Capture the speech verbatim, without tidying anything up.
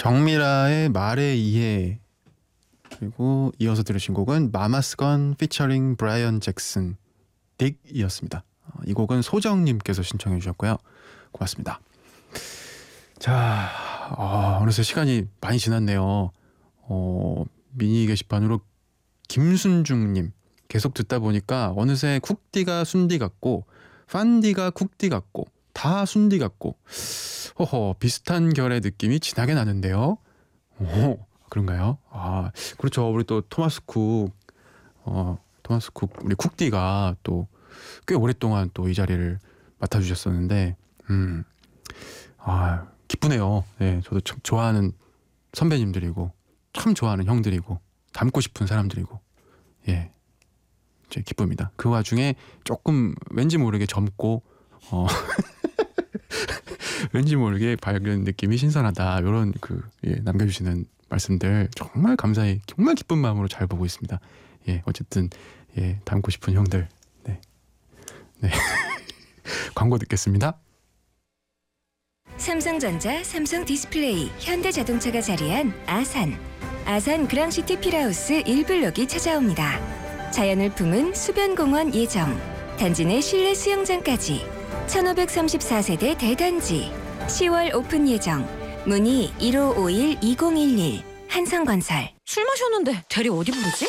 정미라의 말에 이해, 그리고 이어서 들으신 곡은 마마스건 피처링 브라이언 잭슨 딕이었습니다. 어, 이 곡은 소정님께서 신청해 주셨고요. 고맙습니다. 자, 어, 어느새 시간이 많이 지났네요. 어, 미니 게시판으로 김순중님, 계속 듣다 보니까 어느새 쿡디가 순디 같고 판디가 쿡디 같고 다 순디 같고 허허 비슷한 결의 느낌이 진하게 나는데요. 오, 그런가요? 아, 그렇죠. 우리 또 토마스 쿡, 어, 토마스 쿡 우리 쿡디가 또 꽤 오랫동안 또 이 자리를 맡아주셨었는데, 음, 아, 기쁘네요. 네, 저도 참 좋아하는 선배님들이고 참 좋아하는 형들이고 닮고 싶은 사람들이고, 예, 제 기쁩니다. 그 와중에 조금 왠지 모르게 젊고 어, 왠지 모르게 밝은 느낌이 신선하다, 이런 그 예, 남겨주시는 말씀들 정말 감사히 정말 기쁜 마음으로 잘 보고 있습니다. 예, 어쨌든 예, 닮고 싶은 형들. 네, 네. 광고 듣겠습니다. 삼성전자, 삼성 디스플레이, 현대자동차가 자리한 아산. 아산 그랑시티 필하우스 일 블록이 찾아옵니다. 자연을 품은 수변공원 예정. 단지 내 실내 수영장까지. 천오백삼십사 세대 대단지. 시월 오픈 예정. 문의 일오오일 이공일일. 한성건설. 술 마셨는데 대리 어디 부르지?